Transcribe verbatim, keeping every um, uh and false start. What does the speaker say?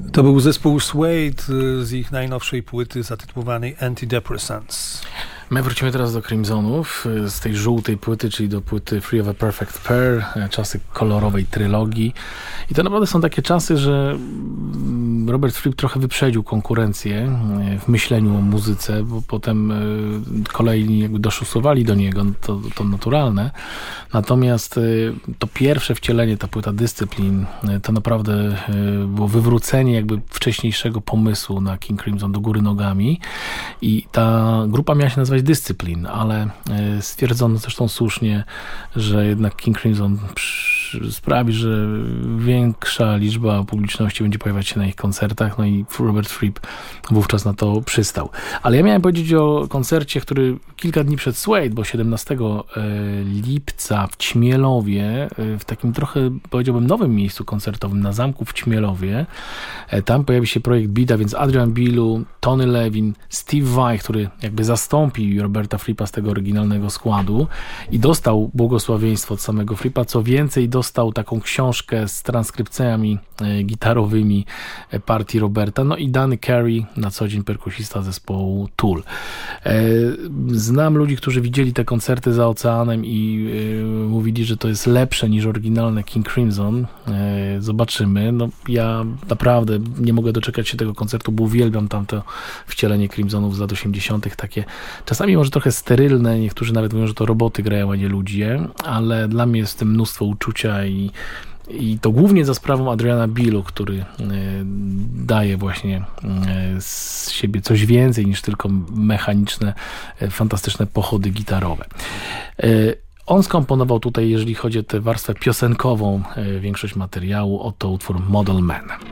To był zespół Suede z ich najnowszej płyty zatytułowanej Antidepressants. My wrócimy teraz do Crimsonów, z tej żółtej płyty, czyli do płyty Free of a Perfect Pair, czasy kolorowej trylogii. I to naprawdę są takie czasy, że Robert Fripp trochę wyprzedził konkurencję w myśleniu o muzyce, bo potem kolejni jakby doszusowali do niego, to, to naturalne. Natomiast to pierwsze wcielenie, ta płyta Discipline, to naprawdę było wywrócenie jakby wcześniejszego pomysłu na King Crimson do góry nogami. I ta grupa miała się nazywać Discipline, ale stwierdzono zresztą słusznie, że jednak King Crimson sprawi, że większa liczba publiczności będzie pojawiać się na ich koncertach, no i Robert Fripp wówczas na to przystał. Ale ja miałem powiedzieć o koncercie, który kilka dni przed Suede, bo siedemnastego lipca w Ćmielowie, w takim trochę, powiedziałbym, nowym miejscu koncertowym, na zamku w Ćmielowie. Tam pojawi się projekt Bida, więc Adrian Belew, Tony Levin, Steve Vai, który jakby zastąpi Roberta Frippa z tego oryginalnego składu i dostał błogosławieństwo od samego Frippa. Co więcej, dostał taką książkę z transkrypcjami e, gitarowymi e, partii Roberta, no i Danny Carey, na co dzień perkusista zespołu Tool. E, znam ludzi, którzy widzieli te koncerty za oceanem i e, mówili, że to jest lepsze niż oryginalne King Crimson. E, zobaczymy. No, ja naprawdę nie mogę doczekać się tego koncertu, bo uwielbiam tamto wcielenie Crimsonów z lat osiemdziesiątych. Takie czasami może trochę sterylne, niektórzy nawet mówią, że to roboty grają, a nie ludzie, ale dla mnie jest w tym mnóstwo uczucia i I to głównie za sprawą Adriana Belew, który y, daje właśnie y, z siebie coś więcej niż tylko mechaniczne, y, fantastyczne pochody gitarowe. Y, on skomponował tutaj, jeżeli chodzi o tę warstwę piosenkową, y, większość materiału. Oto utwór Model Man.